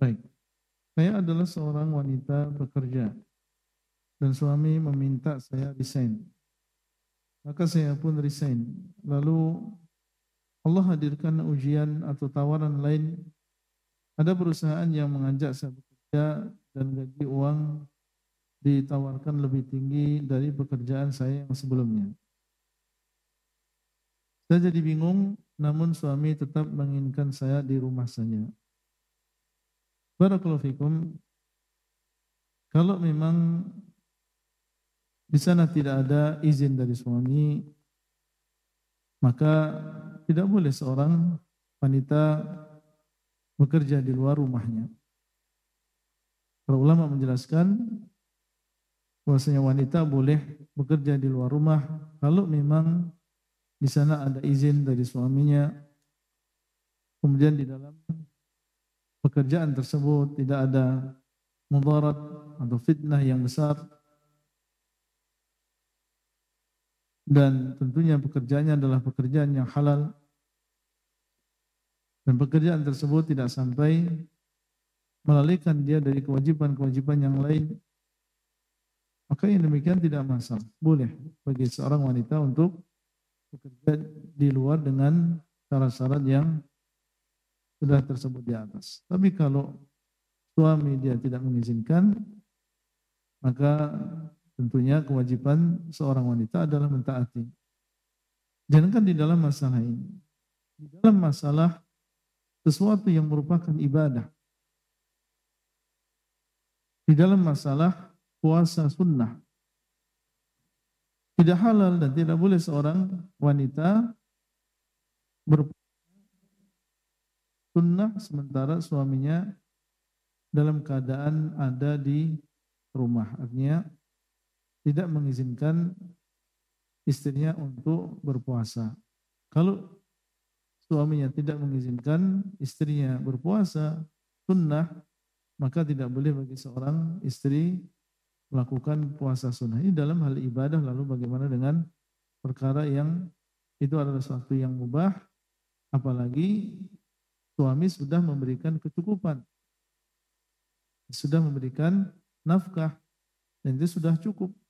Baik, saya adalah seorang wanita bekerja dan suami meminta saya resign. Maka saya pun resign. Lalu Allah hadirkan ujian atau tawaran lain. Ada perusahaan yang mengajak saya bekerja dan gaji uang ditawarkan lebih tinggi dari pekerjaan saya yang sebelumnya. Saya jadi bingung, namun suami tetap menginginkan saya di rumah saja. Barakallahu fikum, kalau memang di sana tidak ada izin dari suami, maka tidak boleh seorang wanita bekerja di luar rumahnya. Para ulama menjelaskan bahwasanya wanita boleh bekerja di luar rumah kalau memang di sana ada izin dari suaminya. Kemudian di dalam pekerjaan tersebut tidak ada mudarat atau fitnah yang besar, dan tentunya pekerjaannya adalah pekerjaan yang halal, dan pekerjaan tersebut tidak sampai melalaikan dia dari kewajiban-kewajiban yang lain, maka yang demikian tidak masalah. Boleh bagi seorang wanita untuk bekerja di luar dengan syarat-syarat yang sudah tersebut di atas. Tapi kalau suami dia tidak mengizinkan, maka tentunya kewajiban seorang wanita adalah mentaati. Jangankan di dalam masalah ini, di dalam masalah sesuatu yang merupakan ibadah, di dalam masalah puasa sunnah, tidak halal dan tidak boleh seorang wanita berpuasa sunnah sementara suaminya dalam keadaan ada di rumah. Artinya tidak mengizinkan istrinya untuk berpuasa. Kalau suaminya tidak mengizinkan istrinya berpuasa sunnah, maka tidak boleh bagi seorang istri melakukan puasa sunnah. Ini dalam hal ibadah. Lalu bagaimana dengan perkara yang itu adalah sesuatu yang mubah, apalagi suami sudah memberikan kecukupan, sudah memberikan nafkah, dan itu sudah cukup.